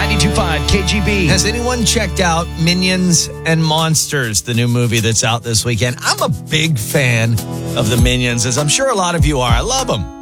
92.5 KGB. Has anyone checked out Minions and Monsters, the new movie that's out this weekend? I'm a big fan of the Minions, as I'm sure a lot of you are. I love them.